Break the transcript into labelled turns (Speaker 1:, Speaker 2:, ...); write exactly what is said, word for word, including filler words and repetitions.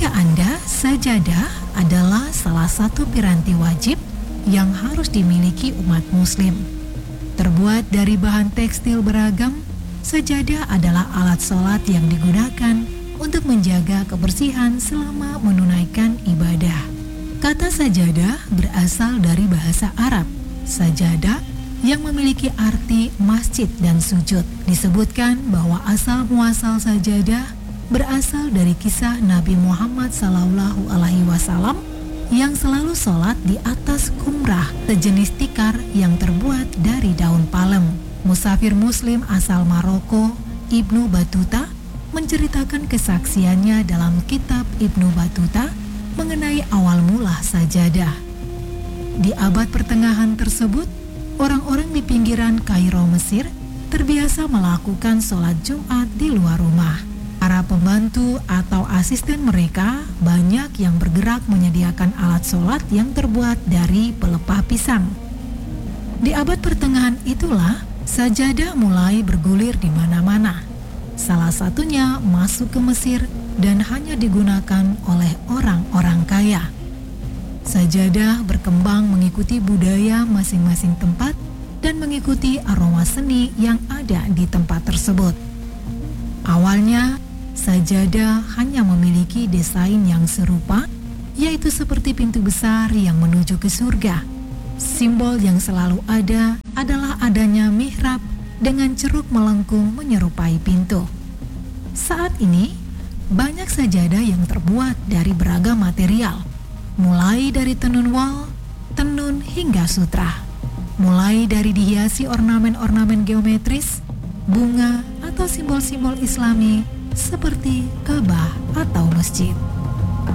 Speaker 1: Tahukah Anda, sajadah adalah salah satu piranti wajib yang harus dimiliki umat muslim. Terbuat dari bahan tekstil beragam, sajadah adalah alat sholat yang digunakan untuk menjaga kebersihan selama menunaikan ibadah. Kata sajadah berasal dari bahasa Arab, sajadah, yang memiliki arti masjid dan sujud. Disebutkan bahwa asal muasal sajadah berasal dari kisah Nabi Muhammad Sallallahu Alaihi Wasallam yang selalu sholat di atas kumrah, sejenis tikar yang terbuat dari daun palem. Musafir Muslim asal Maroko, Ibnu Battuta, menceritakan kesaksiannya dalam kitab Ibnu Battuta mengenai awal mula sajadah. Di abad pertengahan tersebut, orang-orang di pinggiran Kairo, Mesir, terbiasa melakukan sholat Jumat di luar rumah. Para pembantu atau asisten mereka banyak yang bergerak menyediakan alat sholat yang terbuat dari pelepah pisang. Di abad pertengahan itulah sajadah mulai bergulir di mana-mana. Salah satunya masuk ke Mesir dan hanya digunakan oleh orang-orang kaya. Sajadah berkembang mengikuti budaya masing-masing tempat dan mengikuti aroma seni yang ada di tempat tersebut. Awalnya, sajadah hanya memiliki desain yang serupa, yaitu seperti pintu besar yang menuju ke surga. Simbol yang selalu ada adalah adanya mihrab dengan ceruk melengkung menyerupai pintu. Saat ini, banyak sajadah yang terbuat dari beragam material, mulai dari tenun wol, tenun hingga sutra. Mulai dari dihiasi ornamen-ornamen geometris, bunga, atau simbol-simbol Islami seperti Ka'bah atau masjid.